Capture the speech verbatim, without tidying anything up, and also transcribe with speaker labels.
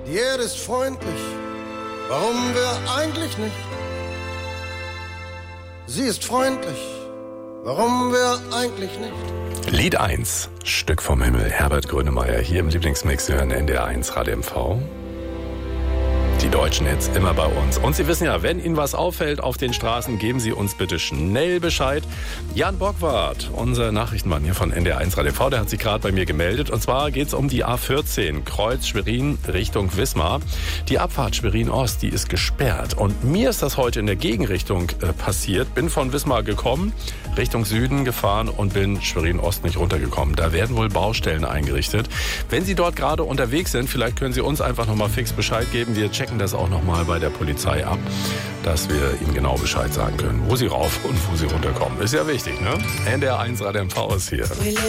Speaker 1: Die Erde ist freundlich, warum wir eigentlich nicht? Sie ist freundlich, warum wir eigentlich nicht?
Speaker 2: Lied eins, Stück vom Himmel, Herbert Grönemeyer, hier im Lieblingsmix, Sie hören N D R eins Radio M V. Die deutschen Hits immer bei uns. Und Sie wissen ja, wenn Ihnen was auffällt auf den Straßen, geben Sie uns bitte schnell Bescheid. Jan Bockwart, unser Nachrichtenmann hier von N D R eins Radio M V, der hat sich gerade bei mir gemeldet. Und zwar geht es um die A vierzehn, Kreuz Schwerin Richtung Wismar. Die Abfahrt Schwerin-Ost, die ist gesperrt. Und mir ist das heute in der Gegenrichtung äh, passiert. Bin von Wismar gekommen, Richtung Süden gefahren und bin Schwerin-Ost nicht runtergekommen. Da werden wohl Baustellen eingerichtet. Wenn Sie dort gerade unterwegs sind, vielleicht können Sie uns einfach nochmal fix Bescheid geben. Wir checken das auch nochmal bei der Polizei ab, dass wir Ihnen genau Bescheid sagen können, wo Sie rauf und wo Sie runterkommen. Ist ja wichtig, ne? N D R eins Radio M V ist hier.